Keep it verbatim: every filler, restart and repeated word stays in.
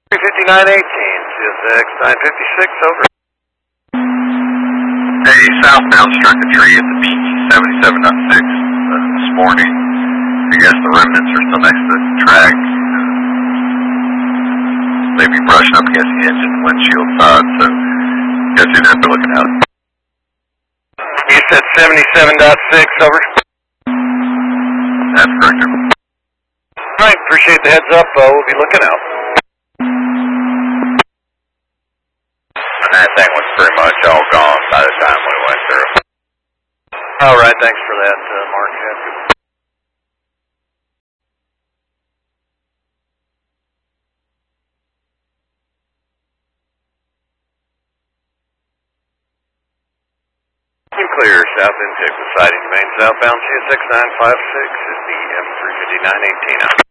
three fifty-nine eighteen, C S X nine fifty-six, over. Hey, southbound struck a tree at the P E seventy-seven point six uh, this morning. I guess the remnants are still next to the track. Uh, maybe brushing up against the engine windshield side, so guess you'd have to look out. You said seventy-seven point six, over. That's correct. Alright, appreciate the heads up, uh, we'll be looking out. And that thing was pretty much all gone by the time we went through. Alright, thanks for that, uh, Mark. Have a good one. Clear, south intake, siding main southbound C S X nine five six is the M three fifty-nine eighteen out.